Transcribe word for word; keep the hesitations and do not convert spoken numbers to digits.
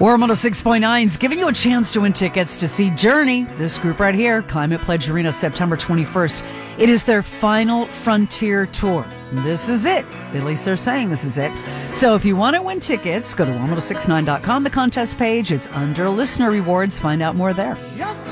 War one oh six point nine is giving you a chance to win tickets to see Journey, this group right here, Climate Pledge Arena, September twenty-first. It is their final Frontier tour. This is it. At least they're saying this is it. So if you want to win tickets, go to war ten sixty-nine dot com. The contest page is under listener rewards. Find out more there.